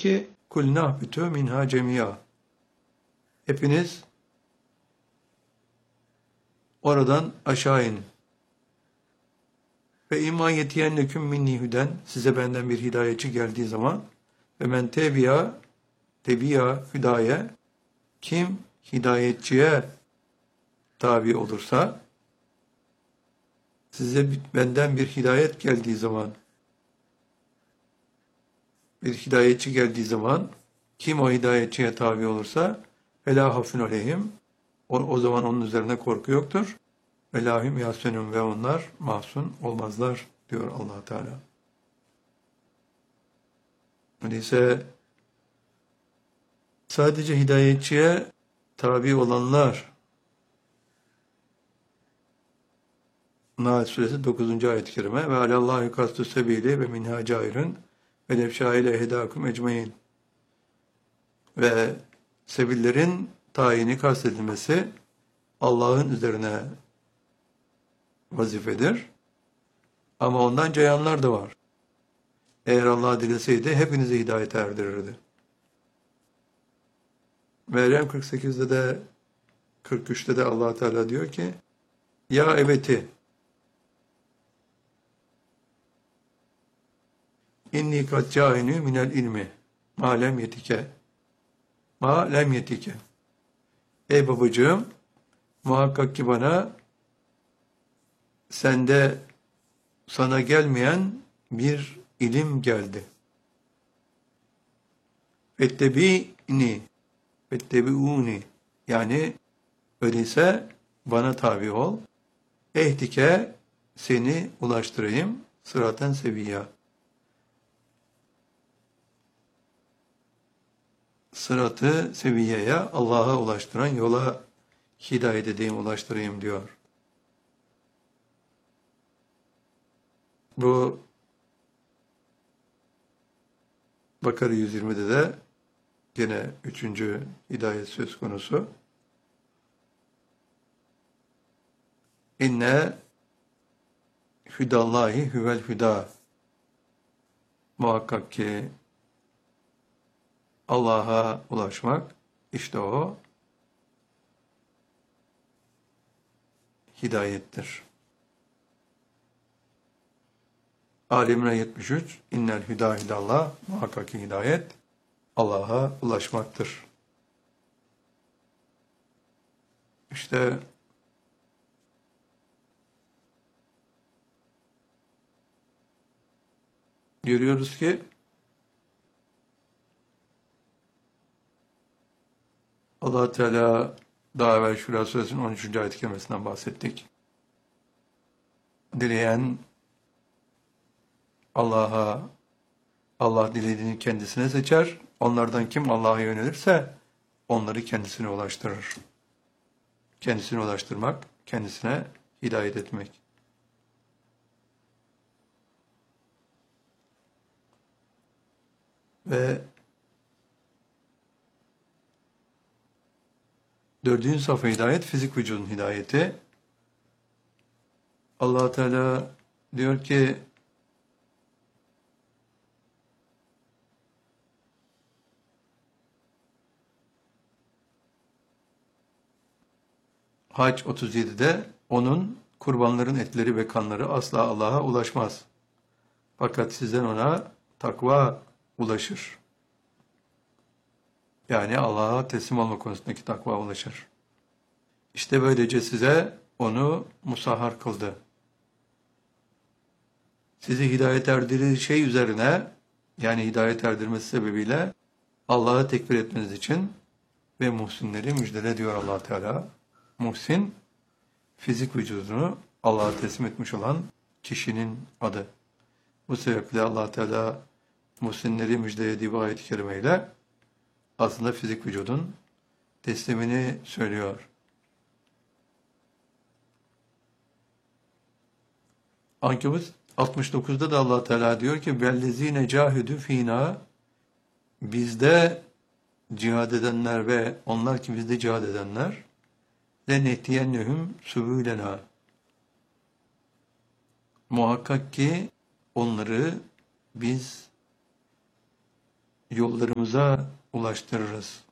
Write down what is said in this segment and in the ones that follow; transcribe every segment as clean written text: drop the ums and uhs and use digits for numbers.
ki kul nahbitu minha cemia. Hepiniz oradan aşağı inin. Ve imma yetiyenneküm minni hüden, size benden bir hidayetçi geldiği zaman ve men tebiya hüdaye, kim hidayetçiye tabi olursa, size benden bir hidayet geldiği zaman, bir hidayetçi geldiği zaman, kim o hidayetçiye tabi olursa, felâ hafün aleyhim, o zaman onun üzerine korku yoktur. Ve lahim yasenun, ve onlar mahzun olmazlar diyor Allah Teala. Öyleyse sadece hidayetçiye tabi olanlar, Nahl suresi 9. ayet-i kerime, ve alallâhi kastü sebîli ve minhâ cairun ve lefşâile hedâkum ecmaîn. Ve sebillerin tayini kastedilmesi Allah'ın üzerine vazifedir. Ama ondan cayanlar da var. Eğer Allah dileseydi hepinizi hidayete erdirirdi. Meryem 48'de de 43'te de Allah Teala diyor ki: Ya ebeti inni kad câinü minel ilmi ma lem yetike. Ma lem yetike. Ey babacığım, muhakkak ki bana sana gelmeyen bir ilim geldi. Fettebi'uni, yani öyleyse bana tabi ol. Ehdike, seni ulaştırayım sıraten seviyya. Sıratı seviyeye, Allah'a ulaştıran yola hidayet edeyim, ulaştırayım diyor. Bu Bakara 120'de de yine 3. hidayet söz konusu. İnne hüdallahi huvel hüda. Muhakkak ki Allah'a ulaşmak, işte o hidayettir. Ali İmran 73, innel hüda hidallah, muhakkak ki hidayet Allah'a ulaşmaktır. İşte görüyoruz ki Allah Teala daha evvel Şura Suresinin 13. ayet-i kerimesinden bahsettik. Dileyen Allah dilediğini kendisine seçer. Onlardan kim Allah'a yönelirse onları kendisine ulaştırır. Kendisine ulaştırmak, kendisine hidayet etmek. Ve 4. safha hidayet, fizik vücudun hidayeti. Allah Teala diyor ki: Hac 37'de onun kurbanların etleri ve kanları asla Allah'a ulaşmaz. Fakat sizden ona takva ulaşır. Yani Allah'a teslim olma konusundaki takva ulaşır. İşte böylece size onu musahhar kıldı. Sizi hidayet erdirdiği şey üzerine, yani hidayet erdirmesi sebebiyle Allah'ı tekbir etmeniz için ve muhsinleri müjdele diyor Allah Teala. Muhsin, fizik vücudunu Allah'a teslim etmiş olan kişinin adı. Bu sebeple Allah Teala muhsinleri müjdelediği bu ayet-i kerimeyle aslında fizik vücudun teslimini söylüyor. Ankebut 69'da da Allah Teala diyor ki: "Bellezine cahidü fînâ", bizde cihad edenler ve onlar ki bizde cihad edenler, lenehtiyennehum subûlenâ, muhakkak ki onları biz yollarımıza ulaştırırız.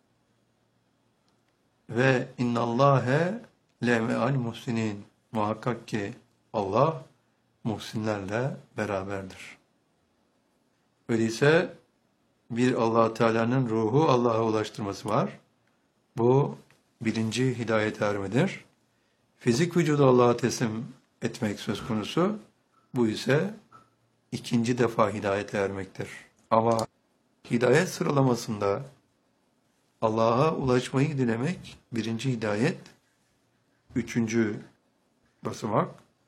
Ve innallâhe leme'al muhsinin. Muhakkak ki Allah muhsinlerle beraberdir. Öyleyse bir Allah Teala'nın ruhu Allah'a ulaştırması var. Bu birinci hidayet ermedir. Fizik vücudu Allah'a teslim etmek söz konusu. Bu ise ikinci defa hidayete ermektir. Ama hidayet sıralamasında Allah'a ulaşmayı dilemek birinci hidayet, üçüncü basamak,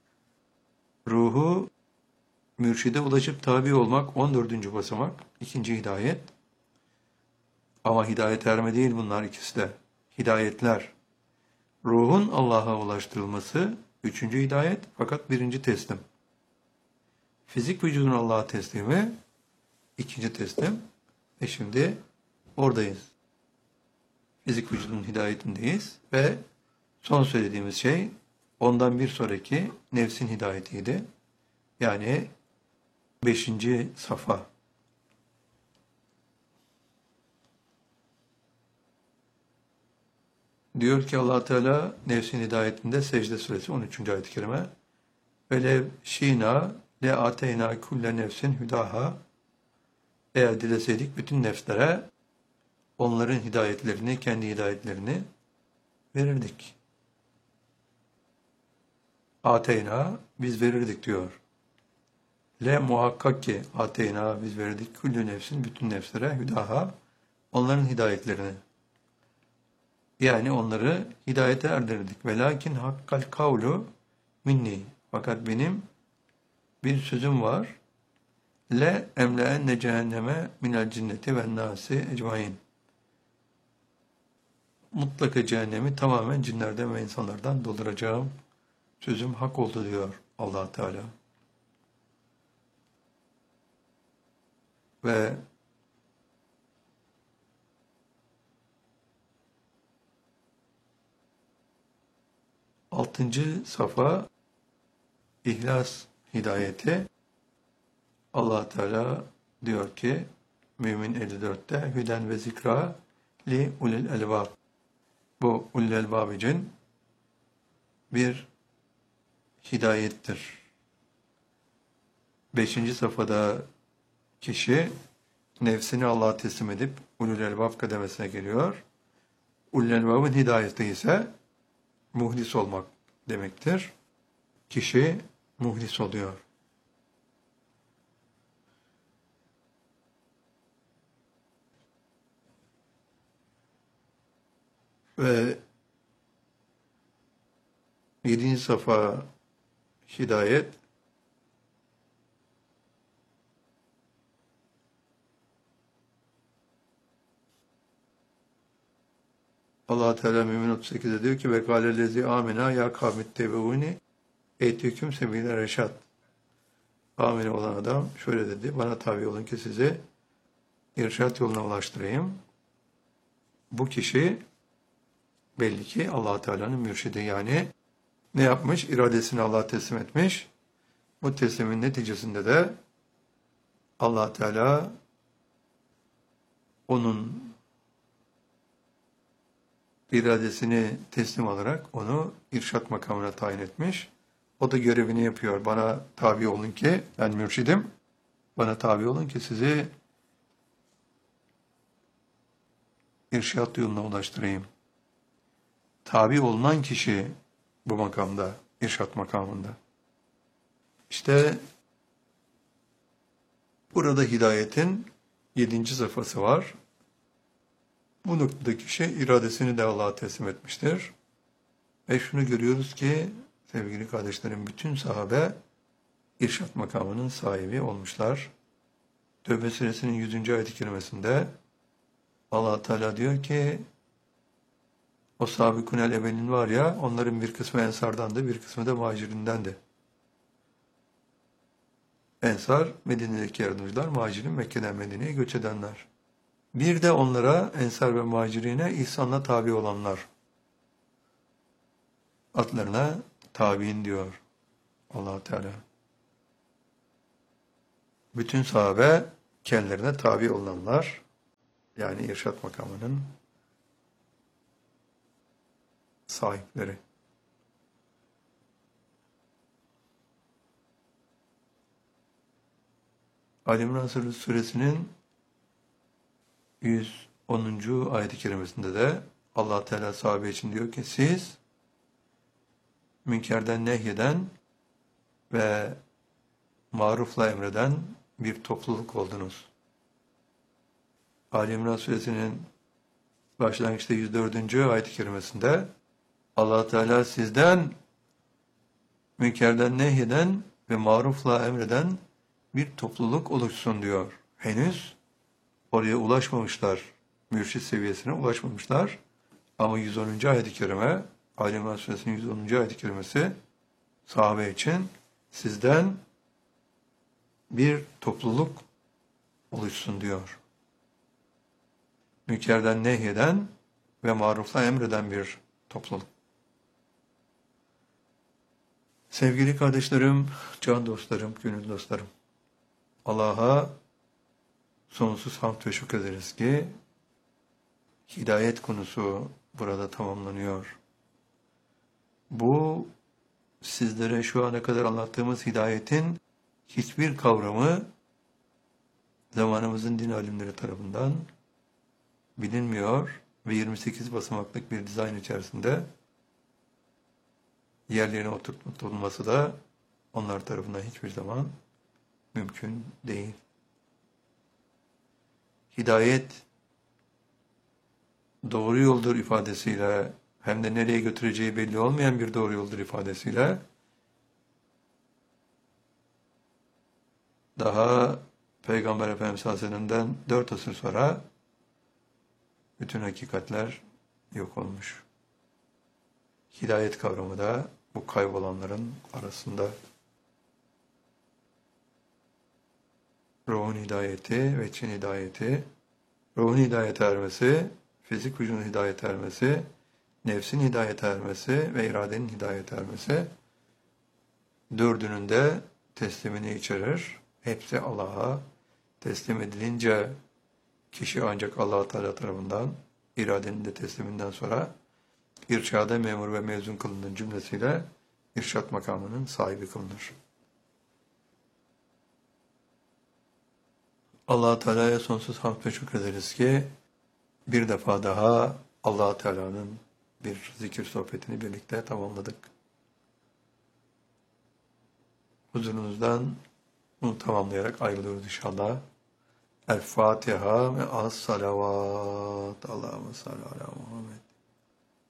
ruhu mürşide ulaşıp tabi olmak 14. basamak, ikinci hidayet. Ama hidayet erme değil bunlar ikisi de. Hidayetler. Ruhun Allah'a ulaştırılması üçüncü hidayet fakat birinci teslim. Fizik vücudun Allah'a teslimi ikinci teslim. Şimdi oradayız. Fizik vücudun hidayetindeyiz ve son söylediğimiz şey ondan bir sonraki nefsin hidayetiydi. Yani 5. safa. Diyor ki Allah Teala nefsin hidayetinde Secde suresi 13. ayet-i kerime velev şina le ateyna kulle nefsin hüdaha eğer dileseydik bütün nefslere onların hidayetlerini, kendi hidayetlerini verirdik. Ateyna biz verirdik diyor. Le muhakkak ki ateyna biz verirdik küllü nefsin bütün nefslere hüdaha onların hidayetlerini. Yani onları hidayete erdirirdik. Velakin hakkal kavlu minni. Fakat benim bir sözüm var. Le emleenne cehenneme minel cinneti ve nasi ecmain. Mutlaka cehennemi tamamen cinlerden ve insanlardan dolduracağım. Sözüm hak oldu diyor Allah Teala. Ve altıncı safa İhlas hidayeti. Allah Teala diyor ki Mümin 54'te Hüden ve zikra li ulil elbab. Bu ulil elbab için bir hidayettir. 5. safhada kişi nefsini Allah'a teslim edip ulul elbab kademesine geliyor. Ulul elbabın hidayeti ise muhlis olmak demektir. Kişi muhlis oluyor. Ve 7. safa hidayet Allah Teala Mümin 38'de diyor ki ve kâlellezî âmenâ ya kavmit tebeûni eyyetüküm sebîle reşat. Amine olan adam şöyle dedi, bana tabi olun ki sizi irşat yoluna ulaştırayım. Bu kişi belli ki Allah Teala'nın mürşidi, yani ne yapmış? İradesini Allah'a teslim etmiş. Bu teslimin neticesinde de Allah Teala onun iradesini teslim alarak onu irşat makamına tayin etmiş. O da görevini yapıyor. Bana tabi olun ki, ben mürşidim, bana tabi olun ki sizi irşat yoluna ulaştırayım. Tabi olunan kişi bu makamda, irşat makamında. İşte burada hidayetin 7. safhası var. Bu noktada kişi iradesini de Allah'a teslim etmiştir. Ve şunu görüyoruz ki sevgili kardeşlerim, bütün sahabe irşat makamının sahibi olmuşlar. Tevbe suresinin 100. ayet-i kerimesinde Allah Teala diyor ki o sabikûnel evvelin var ya, onların bir kısmı ensardandı, bir kısmı da muhacirindendi. Ensar, Medine'deki yardımcılar, muhacirin Mekke'den Medine'ye göç edenler. Bir de onlara, ensar ve muhacirine ihsanla tabi olanlar. Adlarına tabi'in diyor Allah Teala. Bütün sahabe kendilerine tabi olanlar, yani irşad makamının sahipleri. Ali İmran suresinin 110. ayet-i kerimesinde de Allah Teala sahabe için diyor ki siz münkerden nehyeden ve marufla emreden bir topluluk oldunuz. Ali İmran suresinin başlangıçta 104. ayet-i kerimesinde Allah Teala sizden münkerden nehyeden ve marufla emreden bir topluluk oluşsun diyor. Henüz oraya ulaşmamışlar. Mürşid seviyesine ulaşmamışlar. Ama 110. ayet-i kerime, Ali İmran suresinin 110. ayet-i kerimesi sahabe için sizden bir topluluk oluşsun diyor. Münkerden nehyeden ve marufla emreden bir topluluk. Sevgili kardeşlerim, can dostlarım, gönül dostlarım. Allah'a sonsuz hamd ve şükrederiz ki hidayet konusu burada tamamlanıyor. Bu sizlere şu ana kadar anlattığımız hidayetin hiçbir kavramı zamanımızın din alimleri tarafından bilinmiyor ve 28 basamaklık bir dizayn içerisinde yerlerine oturtulması da onlar tarafından hiçbir zaman mümkün değil. Hidayet doğru yoldur ifadesiyle hem de nereye götüreceği belli olmayan bir doğru yoldur ifadesiyle daha Peygamber Efendimiz Aleyhisselam'dan 4 asır sonra bütün hakikatler yok olmuş. Hidayet kavramı da bu kaybolanların arasında. Ruhun hidayeti, veçhin hidayeti, ruhun hidayete ermesi, fizik vücudun hidayete ermesi, nefsin hidayete ermesi ve iradenin hidayete ermesi dördünün de teslimini içerir. Hepsi Allah'a teslim edilince kişi ancak Allah Teala tarafından iradenin de tesliminden sonra irşada memur ve mezun kılınır cümlesiyle irşad makamının sahibi kılınır. Allah Teala'ya sonsuz hamd ve şükrederiz ki bir defa daha Allah Teala'nın bir zikir sohbetini birlikte tamamladık. Huzurunuzdan bunu tamamlayarak ayrılıyoruz inşallah. El Fatiha ve as salavat. Allahümme salli ala Muhammed.